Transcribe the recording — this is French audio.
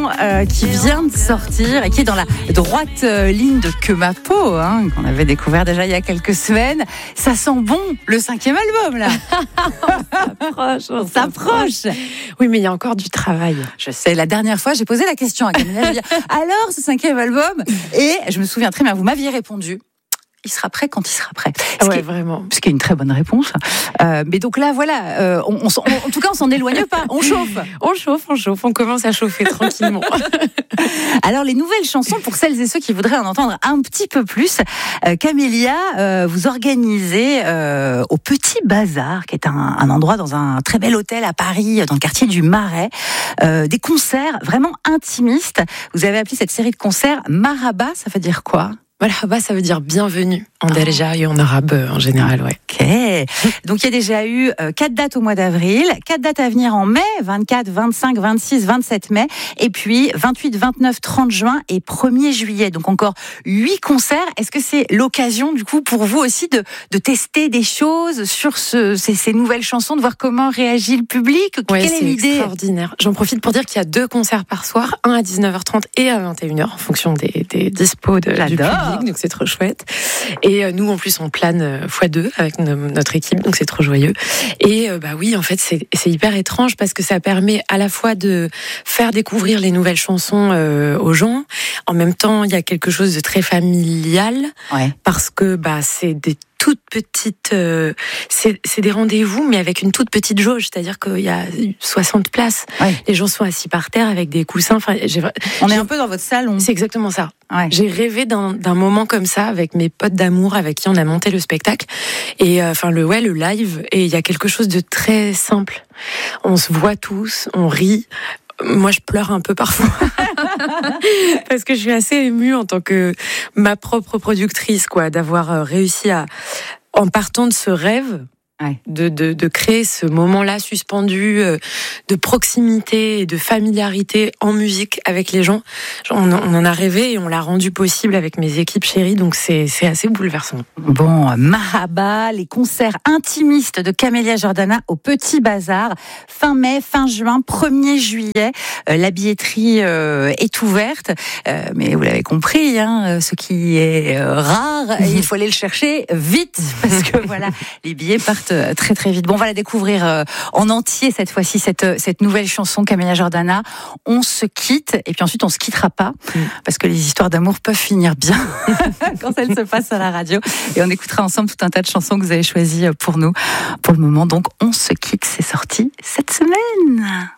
qui vient de sortir et qui est dans la droite ligne de Que ma peau, qu'on avait découvert déjà il y a quelques semaines. Ça sent bon, le 5e album, là. On s'approche. Oui, mais il y a encore du travail. Je sais, la dernière fois, j'ai posé la question à Camilla. Je lui ai dit, alors, ce 5e album? Et je me souviens très bien, vous m'aviez répondu. Il sera prêt quand il sera prêt. Vraiment. Ce qui est une très bonne réponse. Mais donc là, voilà, en tout cas, on s'en éloigne pas. On chauffe. On chauffe. On commence à chauffer tranquillement. Alors, les nouvelles chansons, pour celles et ceux qui voudraient en entendre un petit peu plus, Camélia, vous organisez au Petit Bazar, qui est un endroit dans un très bel hôtel à Paris, dans le quartier du Marais, des concerts vraiment intimistes. Vous avez appelé cette série de concerts Marhaba, ça veut dire quoi ? Marhaba, ça veut dire bienvenue en darija et en arabe en général, ouais. Ok. Donc il y a déjà eu 4 dates au mois d'avril, 4 dates à venir en mai, 24, 25, 26, 27 mai, et puis 28, 29, 30 juin et 1er juillet. Donc encore 8 concerts. Est-ce que c'est l'occasion du coup pour vous aussi de tester des choses sur ces nouvelles chansons, de voir comment réagit le public? Ouais, quelle est l'idée? Extraordinaire. J'en profite pour dire qu'il y a 2 concerts par soir, un à 19h30 et à 21h en fonction des dispos du public. Donc c'est trop chouette. Et nous, en plus, on plane x2 avec notre équipe, donc c'est trop joyeux. Et oui, en fait, c'est hyper étrange parce que ça permet à la fois de faire découvrir les nouvelles chansons aux gens. En même temps, il y a quelque chose de très familial, parce que c'est des toutes petites, c'est des rendez-vous, mais avec une toute petite jauge, c'est-à-dire qu'il y a 60 places. Ouais. Les gens sont assis par terre avec des coussins. Enfin, on est un peu dans votre salon. C'est exactement ça. Ouais. J'ai rêvé d'un moment comme ça avec mes potes d'amour avec qui on a monté le spectacle et le live. Et il y a quelque chose de très simple. On se voit tous, on rit. Moi, je pleure un peu parfois parce que je suis assez émue en tant que ma propre productrice, d'avoir réussi en partant de ce rêve. Ouais. De créer ce moment-là suspendu de proximité et de familiarité en musique avec les gens. On en a rêvé et on l'a rendu possible avec mes équipes chéries, donc c'est assez bouleversant. Bon, Marhaba, les concerts intimistes de Camélia Jordana au Petit Bazar, fin mai, fin juin, 1er juillet. La billetterie est ouverte, mais vous l'avez compris, ce qui est rare, il faut aller le chercher vite, parce que voilà, les billets partent très très vite. Bon, on va la découvrir en entier cette fois-ci, cette nouvelle chanson Camélia Jordana. On se quitte et puis ensuite on se quittera pas parce que les histoires d'amour peuvent finir bien quand elles se passent à la radio. Et on écoutera ensemble tout un tas de chansons que vous avez choisies pour nous. Pour le moment, donc, on se quitte. C'est sorti cette semaine.